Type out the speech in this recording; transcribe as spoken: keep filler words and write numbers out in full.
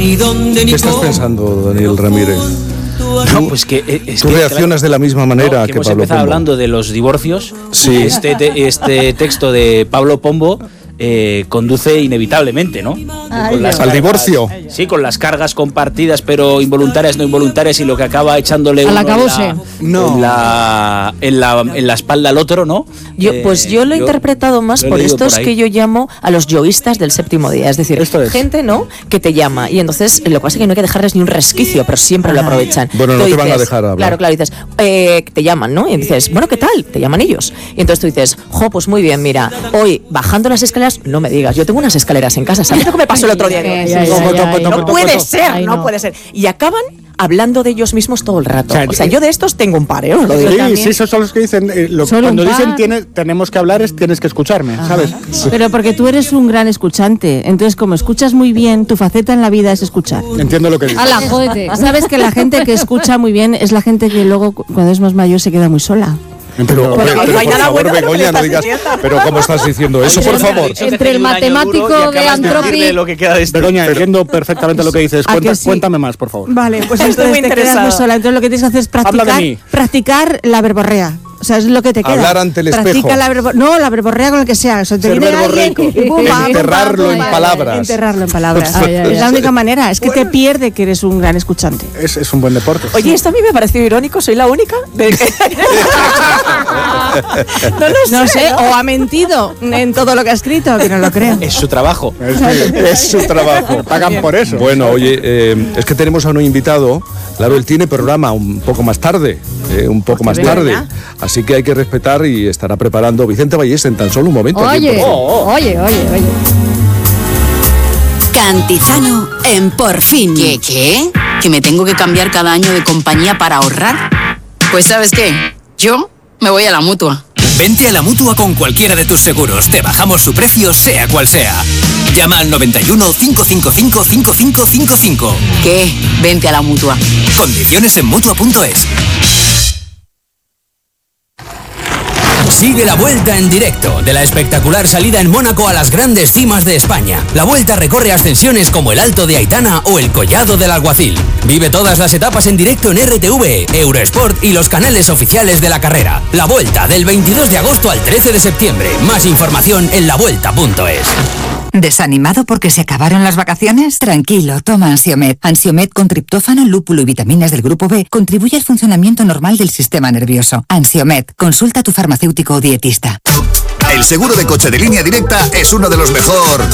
ni dónde ni ¿Qué estás pensando, Daniel Ramírez? No, pues que es Tú que, reaccionas de la misma manera no, que, que hemos Pablo empezado Pombo. hablando de los divorcios. Sí. Este, te, este texto de Pablo Pombo eh, conduce inevitablemente, ¿no? Ay, Con las ¿Al cargas- divorcio? Sí, con las cargas compartidas, pero involuntarias, no involuntarias, y lo que acaba echándole Al uno acabose. en, la, No. en, la, en, la, en la espalda al otro, ¿no? Yo, Eh, pues yo lo he interpretado más lo he por leído estos por ahí. que yo llamo a los yoístas del séptimo día. Es decir, Esto es. gente, ¿no?, que te llama. Y entonces lo que pasa es que no hay que dejarles ni un resquicio, pero siempre lo aprovechan. Bueno, no Tú te van a dejar hablar. Claro, claro, dices, eh, te llaman, ¿no? Y dices, bueno, ¿qué tal? Te llaman ellos. Y entonces tú dices, jo, pues muy bien, mira, hoy bajando las escaleras, no me digas, yo tengo unas escaleras en casa. ¿Sabes lo que me pasó el otro día? Ay, Digo, ay, no, ay, no, ay, no no. puede ser, Ay, no no. puede ser. Y acaban hablando de ellos mismos todo el rato. O sea, O sea, yo de estos tengo un par, ¿eh? Os lo digo. Sí, también. sí, esos son los que dicen, eh, lo- Solo cuando un dicen par. tiene, tenemos que hablar es tienes que escucharme, ¿sabes? Pero porque tú eres un gran escuchante. Entonces, como escuchas muy bien, tu faceta en la vida es escuchar. Entiendo lo que dices. ¡Hala, jódete! Sabes que la gente que escucha muy bien es la gente que luego, cu- cuando es más mayor, se queda muy sola. Entiendo Pero, lo que hombre, dices. pero no hay por nada favor, bueno de lo que Begoña, le no estás digas. diciendo. Pero ¿cómo estás diciendo eso, por favor? Entre el matemático de Antropi- lo que queda de este. Begoña, entiendo perfectamente lo que dices. ¿A Cuenta- que sí? Cuéntame más, por favor. Vale, pues Estoy muy entonces te quedas interesada. muy sola. Entonces lo que tienes que hacer es Habla de practicar, mí. practicar la verborrea. O sea, es lo que te queda. Hablar ante el Practica espejo. La verbo- no, la verborrea con el que sea. O sea, te Ser viene alguien verborreico. y pum, pam, pum, Enterrarlo pam, en pum, palabras. Enterrarlo en palabras. Ay, ay, Es la ay. única manera. Es que te pierde que eres un gran escuchante. Es, es un buen deporte. Oye, esto a mí me pareció irónico, soy la única. De que... no lo sé. No sé, ¿no? o ha mentido en todo lo que ha escrito, que no lo creo. Es su trabajo. Es, Es su trabajo. pagan por eso. Bueno, oye, eh, es que tenemos a un invitado. Claro, él tiene programa un poco más tarde, eh, un poco más ¿verdad? tarde. Así que hay que respetar y estará preparando Vicente Vallés en tan solo un momento. aquí en Oye, Por Fin. oye, oye, oye. Cantizano en Por Fin. ¿Qué, qué? ¿Que me tengo que cambiar cada año de compañía para ahorrar? Pues ¿sabes qué? Yo me voy a la Mutua. Vente a la Mutua con cualquiera de tus seguros. Te bajamos su precio, sea cual sea. Llama al noventa y uno, cinco cinco cinco, cinco cinco cinco cinco. ¿Qué? Vente a la Mutua. Condiciones en Mutua punto es. Sigue la Vuelta en directo de la espectacular salida en Mónaco a las grandes cimas de España. La Vuelta recorre ascensiones como el Alto de Aitana o el Collado del Alguacil. Vive todas las etapas en directo en R T V, Eurosport y los canales oficiales de la carrera. La Vuelta del veintidós de agosto al trece de septiembre. Más información en la vuelta punto es. ¿Desanimado porque se acabaron las vacaciones? Tranquilo, toma Ansiomed. Ansiomed con triptófano, lúpulo y vitaminas del grupo B contribuye al funcionamiento normal del sistema nervioso. Ansiomed, consulta a tu farmacéutico o dietista. El seguro de coche de Línea Directa es uno de los mejor